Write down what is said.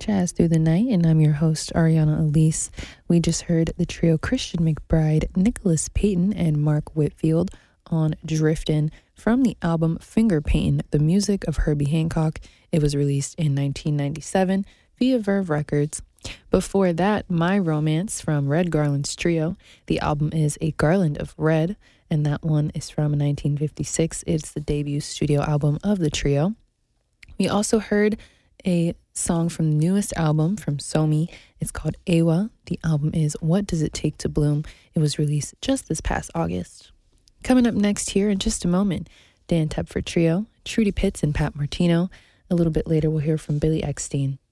Jazz Through the Night, and I'm your host, Ariana Elise. We just heard the trio Christian McBride, Nicholas Payton, and Mark Whitfield on Driftin' from the album Finger Paintin', the music of Herbie Hancock. It was released in 1997 via Verve Records. Before that, My Romance from Red Garland's trio. The album is A Garland of Red, and that one is from 1956. It's the debut studio album of the trio. We also heard a song from the newest album from Somi. It's called Ewa. The album is What Does It Take to Bloom? It was released just this past August. Coming up next here in just a moment, Dan Tepfer Trio, Trudy Pitts and Pat Martino. A little bit later, we'll hear from Billy Eckstein.